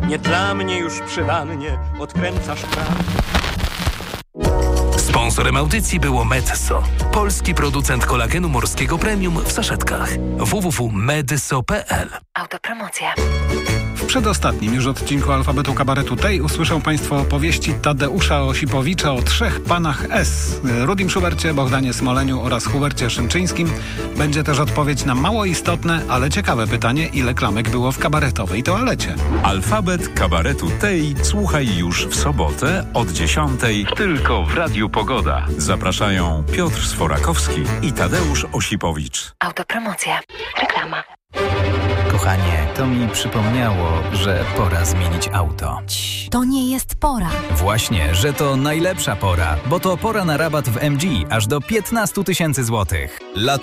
Nie dla mnie już przydannie odkręcasz kran. Sponsorem audycji było Medyso, polski producent kolagenu morskiego premium w saszetkach. www.medyso.pl. Autopromocja. W przedostatnim już odcinku Alfabetu Kabaretu tej usłyszą Państwo opowieści Tadeusza Osipowicza o 3 panach S. Rudim Schubercie, Bogdanie Smoleniu oraz Hubercie Szymczyńskim. Będzie też odpowiedź na mało istotne, ale ciekawe pytanie, ile klamek było w kabaretowej toalecie. Alfabet Kabaretu tej słuchaj już w sobotę od 10:00 tylko w Radiu Pogoda. Zapraszają Piotr Sforakowski i Tadeusz Osipowicz. Autopromocja. Reklama. Kochanie, to mi przypomniało, że pora zmienić auto. To nie jest pora. Właśnie, że to najlepsza pora, bo to pora na rabat w MG aż do 15 000 złotych. Lato